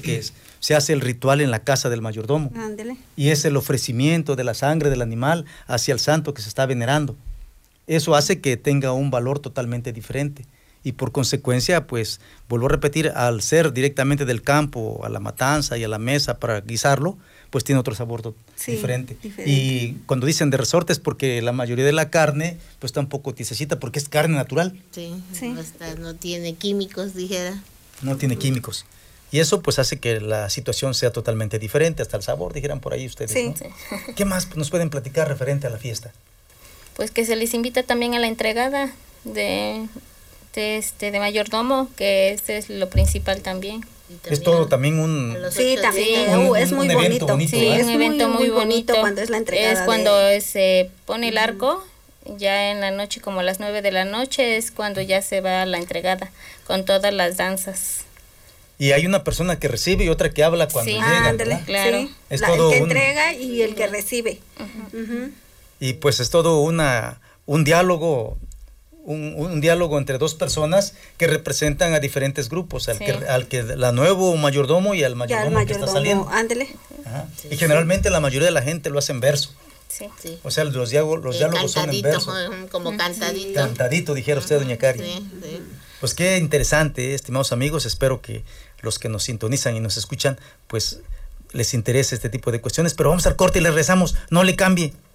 porque se hace el ritual en la casa del mayordomo. Ándele. Y es el ofrecimiento de la sangre del animal hacia el santo que se está venerando. Eso hace que tenga un valor totalmente diferente. Y por consecuencia, pues, vuelvo a repetir, al ser directamente del campo a la matanza y a la mesa para guisarlo, pues tiene otro sabor diferente. Y cuando dicen de resortes, porque la mayoría de la carne, pues está un poco tiesecita, porque es carne natural. Sí. No tiene químicos, dijera. No tiene químicos. Y eso pues hace que la situación sea totalmente diferente, hasta el sabor, dijeran por ahí ustedes, ¿no? Sí. ¿Qué más nos pueden platicar referente a la fiesta? Pues que se les invita también a la entregada de mayordomo, que ese es lo principal también. Es todo también un... Sí, también es muy bonito. Sí, es un evento muy bonito cuando es la entregada. Es cuando se pone el arco, ya en la noche, como a las 9 de la noche, es cuando ya se va a la entregada, con todas las danzas. Y hay una persona que recibe y otra que habla cuando llega, ¿verdad? Claro. Sí. Es todo el que entrega y el que recibe. Y pues es todo un diálogo, un diálogo entre dos personas que representan a diferentes grupos, al que la nuevo mayordomo y al mayordomo que está saliendo. Ándele. Y generalmente la mayoría de la gente lo hace en verso. Sí. O sea, los diálogos son en verso. Como cantadito. Cantadito, dijera usted, doña Cari. Sí. Pues qué interesante, estimados amigos. Espero que los que nos sintonizan y nos escuchan, pues les interese este tipo de cuestiones. Pero vamos al corte y les regresamos. No le cambie.